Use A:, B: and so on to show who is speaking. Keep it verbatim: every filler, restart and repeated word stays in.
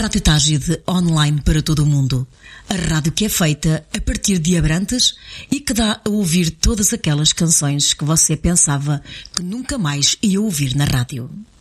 A: Rádio Tágide online para todo o mundo. A rádio que é feita a partir de Abrantes e que dá a ouvir todas aquelas canções que você pensava que nunca mais ia ouvir na rádio.